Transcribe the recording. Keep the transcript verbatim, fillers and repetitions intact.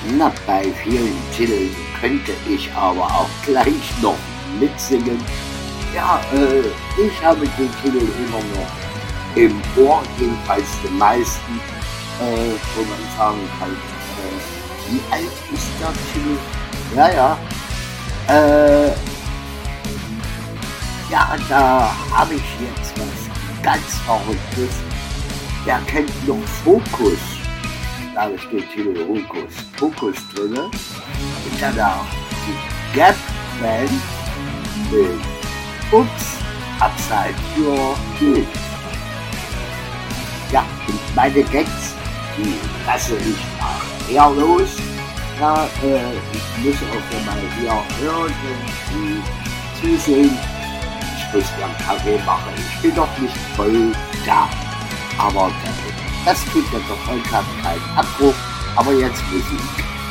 Na, bei vielen Titeln könnte ich aber auch gleich noch mitsingen. Ja, äh, ich habe den Titel immer noch im Ohr, jedenfalls den meisten, äh, wo man sagen kann, äh, wie alt ist der Titel? Ja, ja, äh, ja, da habe ich jetzt was ganz Verrücktes. Wer kennt noch Fokus? Da steht Titel Fokus, Fokus drin. Und dann auch die Gap Band mit Ups, Upside Your Head. Ja, und meine Gags, die lasse ich nachher los. Ja, äh, ich muss auch mal hier irgendwie zusehen. Ich muss mir einen Kaffee machen. Ich bin doch nicht voll da. Aber das tut mir der Vollkraft keinen Abbruch. Aber jetzt Musik.